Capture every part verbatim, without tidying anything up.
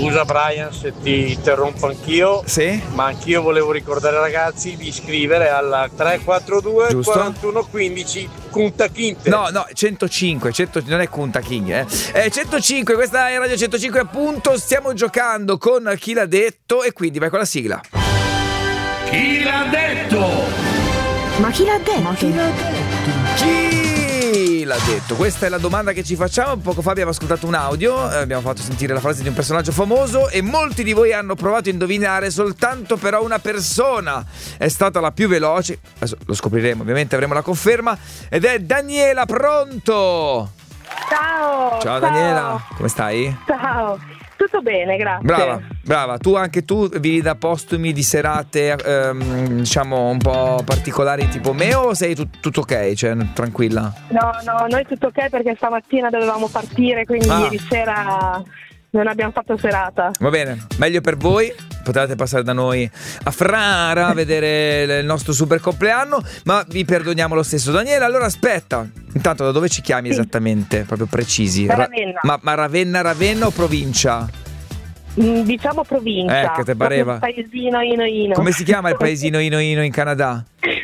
Scusa Brian se ti interrompo anch'io, sì? Ma anch'io volevo ricordare ai ragazzi di iscrivere alla tre quattro due Giusto? quarantuno quindici Kunta Kinte. No, no, centocinque, cento, non è Kunta King, eh. È centocinque, questa è Radio centocinque appunto, stiamo giocando con Chi l'ha detto e quindi vai con la sigla. Chi l'ha detto? Ma chi l'ha detto? Ma chi l'ha detto? Chi l'ha detto? Questa è la domanda che ci facciamo. Poco fa abbiamo ascoltato un audio, eh, abbiamo fatto sentire la frase di un personaggio famoso e molti di voi hanno provato a indovinare, soltanto però una persona è stata la più veloce. Adesso lo scopriremo, ovviamente avremo la conferma, ed è Daniela. Pronto? Ciao. Ciao Daniela, come stai? Ciao. Tutto bene, grazie. Brava, brava. Tu anche tu vivi da postumi di serate ehm, diciamo un po' particolari tipo me, o sei tut- tutto ok, cioè tranquilla? No, no, noi tutto ok perché stamattina dovevamo partire, quindi ah. ieri sera non abbiamo fatto serata. Va bene, meglio per voi. Potete passare da noi a Frara a vedere il nostro super compleanno, ma vi perdoniamo lo stesso. Daniela, allora aspetta, intanto da dove ci chiami sì. esattamente, proprio precisi? Ravenna. Ma, ma Ravenna, Ravenna o provincia? Mm, diciamo provincia. Eh, che te pareva? Paesino Ino Ino. Come si chiama il paesino Ino Ino in Canada?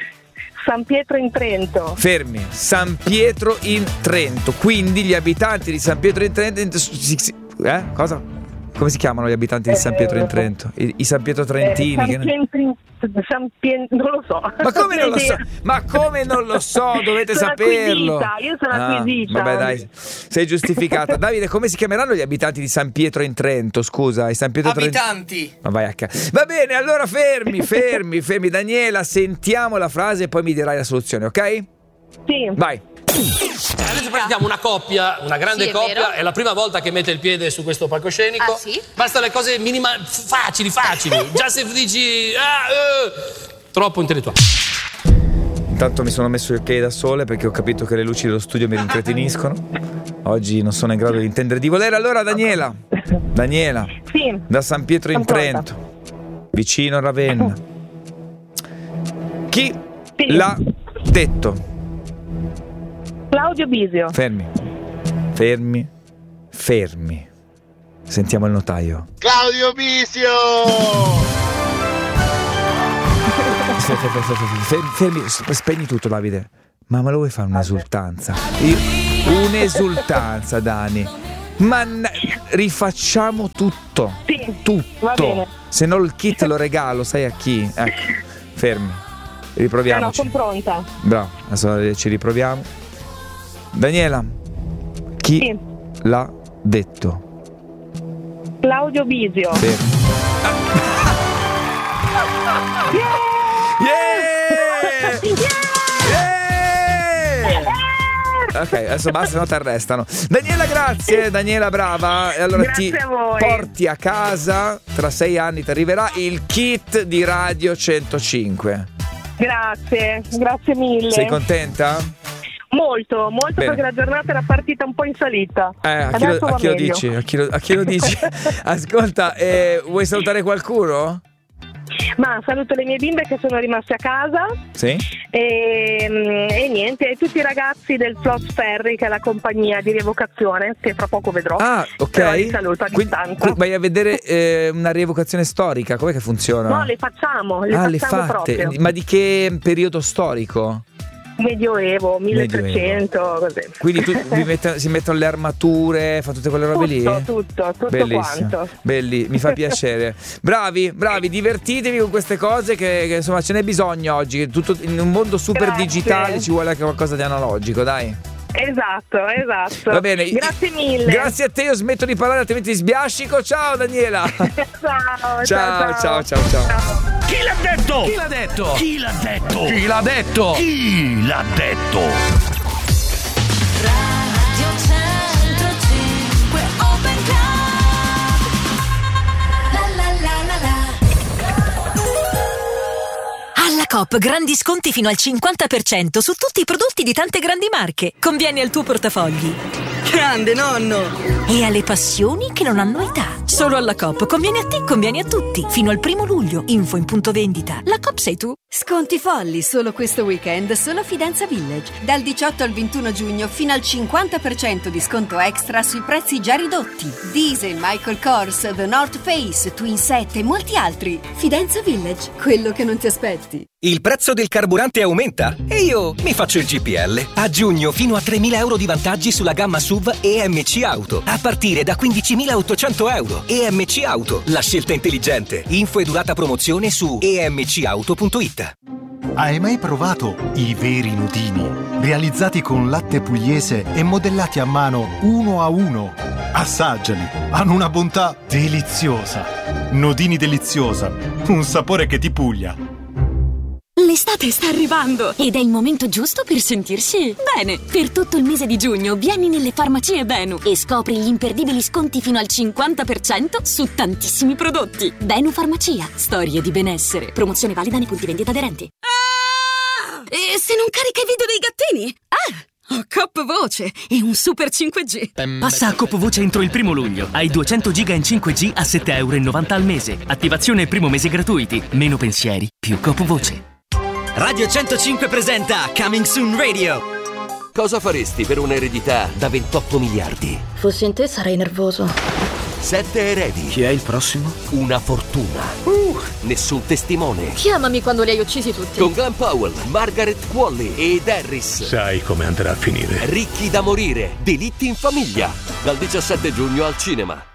San Pietro in Trento. Fermi, San Pietro in Trento. Quindi gli abitanti di San Pietro in Trento, eh, cosa? Come si chiamano gli abitanti di San Pietro in Trento? I, i San Pietro Trentini? Eh, San Pietro, San Pietro, non lo so. Ma come non lo so? Ma come non lo so? Dovete sono saperlo. Acquisita. Io sono ah, acquisita. Vabbè, dai, sei giustificata. Davide, come si chiameranno gli abitanti di San Pietro in Trento? Scusa, i San Pietro abitanti. Trent... Ma vai a ca... Va bene, allora fermi, fermi, fermi. Daniela, sentiamo la frase e poi mi dirai la soluzione, ok? Sì. Vai. Adesso prendiamo una coppia, una grande sì, è coppia, vero. È la prima volta che mette il piede su questo palcoscenico. Ah, sì? Basta le cose minima, facili, facili. Già se dici ah, eh, troppo intellettuale. Intanto mi sono messo il piede da sole perché ho capito che le luci dello studio mi rintretiniscono. Oggi non sono in grado di intendere di volere. Allora Daniela, Daniela, sì. da San Pietro in Trento, vicino a Ravenna, chi sì. l'ha detto? Claudio Bisio. Fermi, fermi, fermi. Sentiamo il notaio. Claudio Bisio! Fermi, spegni tutto Davide. Ma me lo vuoi fare un'esultanza? Io, un'esultanza Dani. Ma n- rifacciamo tutto. Sì, tutto. va bene. Se no il kit lo regalo, sai a chi? Ecco, fermi. Riproviamoci. Eh no, sono pronta. Bravo, adesso ci riproviamo. Daniela, chi sì. l'ha detto? Claudio Bisio. Fermi. Yeah! Yeah! Yeah! Ok, adesso basta, se no ti arrestano. Daniela, grazie, Daniela, brava. E allora grazie ti a voi. porti a casa, tra sei anni ti arriverà il kit di Radio centocinque. Grazie, grazie mille. Sei contenta? Molto, molto. Bene. Perché la giornata era partita un po' in salita. Eh, a chi, lo, a chi lo dici? A chi lo, a chi lo dici? Ascolta, eh, vuoi salutare qualcuno? Ma saluto le mie bimbe che sono rimaste a casa. Sì. E, e niente, e tutti i ragazzi del Floss Ferry, che è la compagnia di rievocazione, che fra poco vedrò. Ah, ok. Però li saluto a quindi, distanza. Quindi vai a vedere eh, una rievocazione storica, com'è che funziona? No, le facciamo, le ah, facciamo le fate. proprio. Ma di che periodo storico? Medioevo, milletrecento, così. Quindi tu, vi mettono, si mettono le armature, fa tutte quelle robe tutto, lì? Tutto, tutto Bellissimo. quanto. Belli, mi fa piacere. Bravi, bravi, divertitevi con queste cose che, che insomma ce n'è bisogno oggi. Tutto, in un mondo super Grazie. digitale ci vuole anche qualcosa di analogico, dai. Esatto, esatto. Va bene. Grazie mille. Grazie a te, io smetto di parlare altrimenti sbiascico. Ciao Daniela. ciao, ciao, ciao, ciao, ciao, ciao. Chi l'ha detto? Chi l'ha detto? Chi l'ha detto? Chi l'ha detto? Chi l'ha detto? Radio centocinque Open Club. La la la la la. Alla Coop grandi sconti fino al cinquanta per cento su tutti i prodotti di tante grandi marche. Conviene al tuo portafogli. Grande nonno! E alle passioni che non hanno età. Solo alla Coop. Conviene a te, conviene a tutti. Fino al primo luglio. Info in punto vendita. La Coop sei tu. Sconti folli solo questo weekend, solo Fidenza Village. Dal diciotto al ventuno giugno fino al cinquanta per cento di sconto extra sui prezzi già ridotti. Diesel, Michael Kors, The North Face, Twin Set e molti altri. Fidenza Village, quello che non ti aspetti. Il prezzo del carburante aumenta? E io mi faccio il G P L. A giugno fino a tremila euro di vantaggi sulla gamma S U V E M C Auto. A partire da quindicimilaottocento euro. E M C Auto, la scelta intelligente. Info e durata promozione su e m c auto punto i t. Hai mai provato i veri nudini? Realizzati con latte pugliese e modellati a mano uno a uno. Assaggiali, hanno una bontà deliziosa. Nodini deliziosa, un sapore che ti puglia. L'estate sta arrivando ed è il momento giusto per sentirsi bene. Per tutto il mese di giugno vieni nelle farmacie Benu e scopri gli imperdibili sconti fino al cinquanta per cento su tantissimi prodotti. Benu Farmacia, storie di benessere. Promozione valida nei punti vendita aderenti. Ah! E se non carica i video dei gattini? Ah! Ho Coop Voce e un super cinque G. Passa a Coop Voce entro il primo luglio. Hai duecento giga in cinque G a sette virgola novanta euro al mese. Attivazione e primo mese gratuiti. Meno pensieri, più Coop Voce. Radio centocinque presenta Coming Soon Radio. Cosa faresti per un'eredità da ventotto miliardi? Fossi in te sarei nervoso. Sette eredi. Chi è il prossimo? Una fortuna. Uh, nessun testimone. Chiamami quando li hai uccisi tutti. Con Glenn Powell, Margaret Qualley ed Harris. Sai come andrà a finire. Ricchi da morire. Delitti in famiglia. Dal diciassette giugno al cinema.